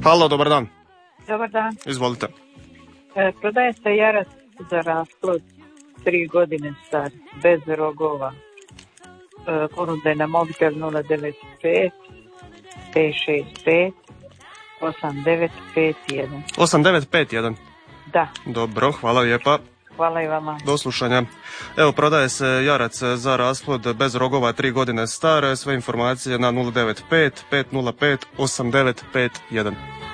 Halo, dobar dan. Dobar dan. Izvolite. Prodaje se jarac za rasplod 3 godine star, bez rogova. Ponuda je na mobitel 095 565 8951. 8951. Da. Dobro, hvala lijepa. Hvala i vama. Do slušanja. Evo, prodaje se jarac za rasplod bez rogova 3 godine star. Sve informacije na 095 505 8951.